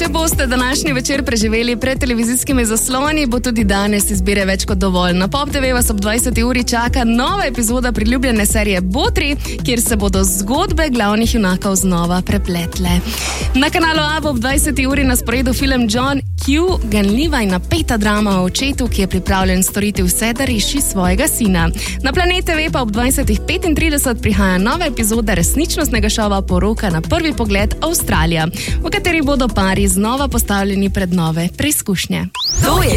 Če boste današnji večer preživeli pred televizijskimi zasloni, bo tudi danes izbire več kot dovolj. Na Pop TV vas ob 20. uri čaka nova epizoda priljubljene serije Botri, kjer se bodo zgodbe glavnih junakov znova prepletle. Na kanalu A ob 20. uri na sporedu film John Q, ganljiva in napeta drama o očetu, ki je pripravljen storiti vse, da reši svojega sina. Na Planet TV pa ob 20.35 prihaja nova epizoda resničnostnega šova Poroka na prvi pogled Avstralija, v kateri bodo pari znova postavljeni pred nove preizkušnje. To je